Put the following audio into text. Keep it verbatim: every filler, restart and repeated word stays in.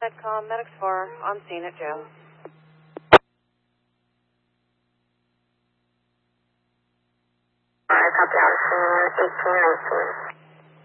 Netcom, Medics four, on scene at jail. I copy on scene, eighteen nineteen.